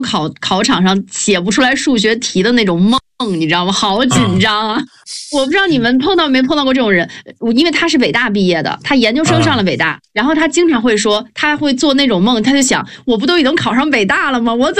考场上写不出来数学题的那种梦，你知道吗？好紧张啊！我不知道你们碰到没碰到过这种人，因为他是北大毕业的，他研究生上了北大，然后他经常会说，他会做那种梦，他就想，我不都已经考上北大了吗？我怎